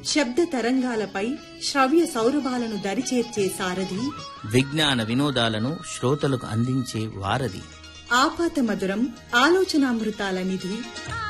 శబ్ద తరంగాలపై శ్రవ్య సౌరభాలను దరిచేర్చే సారథి, విజ్ఞాన వినోదాలను శ్రోతలకు అందించే వారధి, ఆపాత మధురం ఆలోచనామృతాల నిధి.